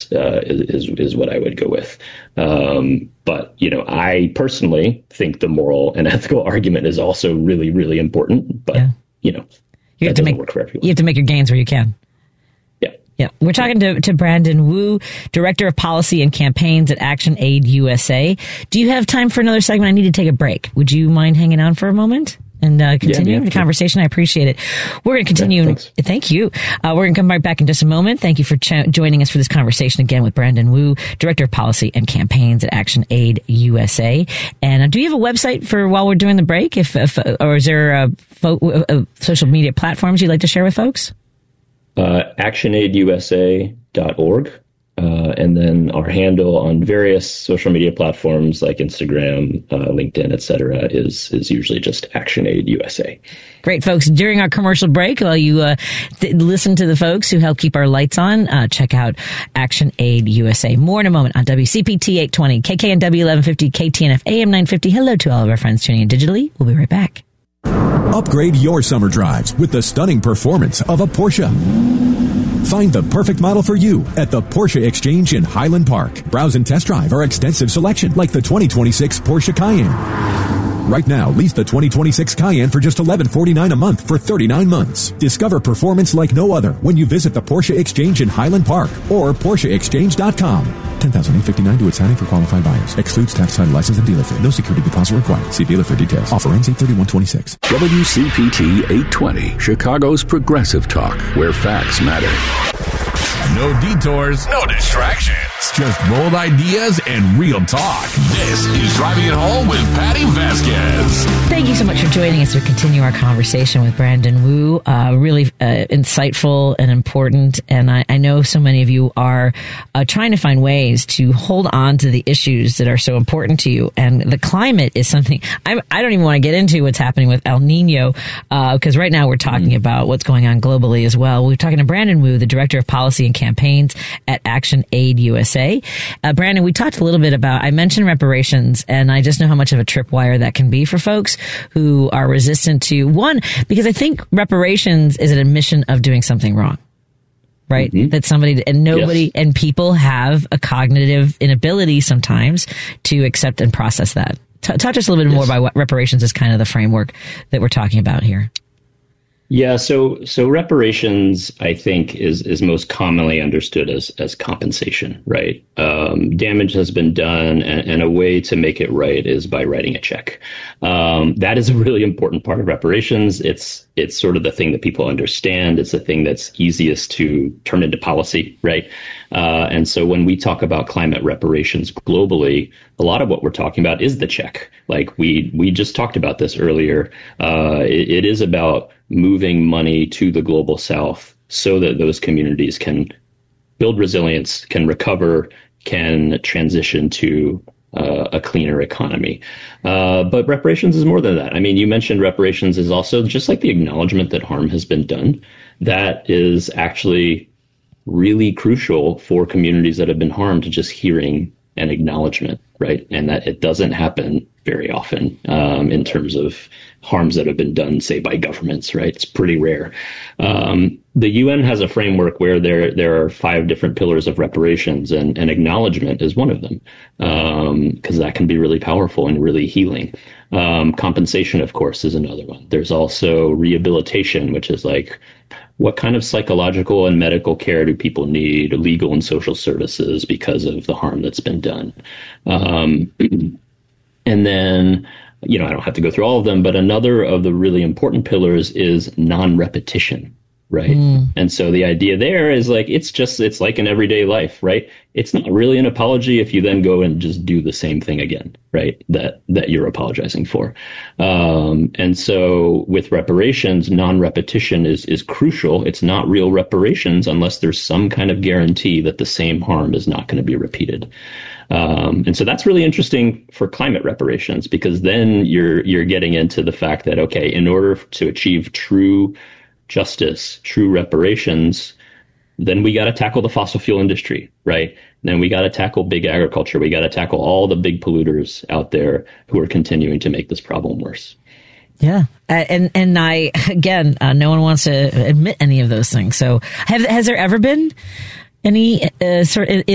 is what I would go with. But, I personally think the moral and ethical argument is also really, really important. But, you have to work for everyone. You have to make your gains where you can. Yeah, we're talking to Brandon Wu, Director of Policy and Campaigns at ActionAid USA. Do you have time for another segment? I need to take a break. Would you mind hanging on for a moment and continue the conversation? I appreciate it. We're going to continue. Thank you. We're going to come right back in just a moment. Thank you for joining us for this conversation again with Brandon Wu, Director of Policy and Campaigns at ActionAid USA. And do you have a website for while we're doing the break? Or is there social media platforms you'd like to share with folks? ActionAidUSA.org. And then our handle on various social media platforms like Instagram, LinkedIn, etc., is usually just ActionAidUSA. Great, folks. During our commercial break, while you listen to the folks who help keep our lights on, check out ActionAid USA. More in a moment on WCPT 820, KKNW 1150, KTNF AM 950. Hello to all of our friends tuning in digitally. We'll be right back. Upgrade your summer drives with the stunning performance of a Porsche. Find the perfect model for you at the Porsche Exchange in Highland Park. Browse and test drive our extensive selection like the 2026 Porsche Cayenne. Right now, lease the 2026 Cayenne for just $1149 a month for 39 months. Discover performance like no other when you visit the Porsche Exchange in Highland Park or PorscheExchange.com. $10,859 to its signing for qualified buyers. Excludes tax, title, license, and dealer fee. No security deposit required. See dealer for details. Offer ends 8/31/26. WCPT 820, Chicago's progressive talk, where facts matter. No detours, no distractions, just bold ideas and real talk. This is Driving It Home with Patty Vasquez. Thank you so much for joining us. We continue our conversation with Brandon Wu. Really insightful and important. And I know so many of you are trying to find ways to hold on to the issues that are so important to you. And the climate is something I don't even want to get into what's happening with El Nino, because right now we're talking about what's going on globally as well. We're talking to Brandon Wu, the Director of Policy and Campaigns at ActionAid USA. Brandon, we talked a little bit about, I mentioned reparations, and I just know how much of a tripwire that can be for folks who are resistant to one, because I think reparations is an admission of doing something wrong. Right? Mm-hmm. That somebody and nobody and people have a cognitive inability sometimes to accept and process that. Talk us a little bit more about what reparations is kind of the framework that we're talking about here. Yeah, so reparations, I think, is most commonly understood as compensation, right? Damage has been done, and a way to make it right is by writing a check. That is a really important part of reparations. It's sort of the thing that people understand. It's the thing that's easiest to turn into policy, right? And so when we talk about climate reparations globally, a lot of what we're talking about is the check. Like we just talked about this earlier. It is about moving money to the global south so that those communities can build resilience, can recover, can transition to a cleaner economy. But reparations is more than that. I mean, you mentioned reparations is also just like the acknowledgement that harm has been done. That is actually really crucial for communities that have been harmed, to just hearing an acknowledgement, right? And that it doesn't happen very often in terms of harms that have been done, say, by governments, right? It's pretty rare. The UN has a framework where there are 5 different pillars of reparations, and acknowledgement is one of them, because that can be really powerful and really healing. Compensation, of course, is another one. There's also rehabilitation, which is like, what kind of psychological and medical care do people need, legal and social services, because of the harm that's been done? And then, I don't have to go through all of them, but another of the really important pillars is non-repetition, right? And so the idea there is like, it's like in everyday life, right? It's not really an apology if you then go and just do the same thing again, right? That you're apologizing for. And so with reparations, non-repetition is crucial. It's not real reparations unless there's some kind of guarantee that the same harm is not going to be repeated. And so that's really interesting for climate reparations, because then you're getting into the fact that, okay, in order to achieve true justice, true reparations, then we got to tackle the fossil fuel industry, right? Then we got to tackle big agriculture. We got to tackle all the big polluters out there who are continuing to make this problem worse. Yeah. And I, again, no one wants to admit any of those things. So has there ever been any sort of